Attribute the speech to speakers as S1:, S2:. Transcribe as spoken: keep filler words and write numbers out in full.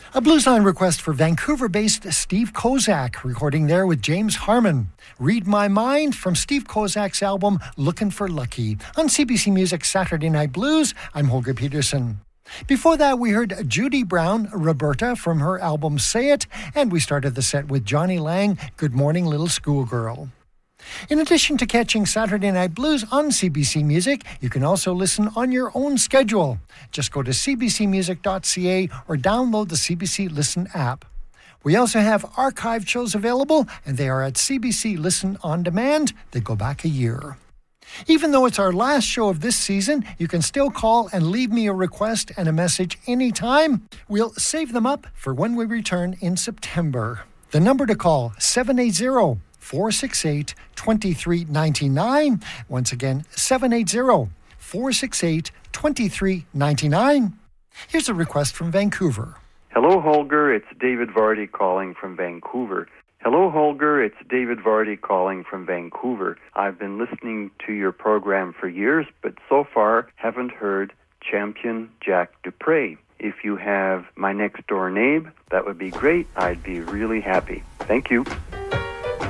S1: A Bluesline request for Vancouver-based Steve Kozak, recording there with James Harmon. Read My Mind from Steve Kozak's album Lookin' for Lucky. On C B C Music Saturday Night Blues, I'm Holger Peterson. Before that, we heard Judy Brown, Roberta, from her album Say It, and we started the set with Johnny Lang, Good Morning Little Schoolgirl. In addition to catching Saturday Night Blues on C B C Music, you can also listen on your own schedule. Just go to c b c music dot c a or download the C B C Listen app. We also have archived shows available, and they are at C B C Listen On Demand. They go back a year. Even though it's our last show of this season, you can still call and leave me a request and a message anytime. We'll save them up for when we return in September. The number to call, seven eight zero, four six eight, two three nine nine. Once again, seven eight zero, four six eight, two three nine nine. Here's a request from Vancouver.
S2: Hello, Holger. It's David Vardy calling from Vancouver. Hello, Holger. It's David Vardy calling from Vancouver. I've been listening to your program for years, but so far haven't heard Champion Jack Dupre. If you have My Next Door Neighbor, that would be great. I'd be really happy. Thank you.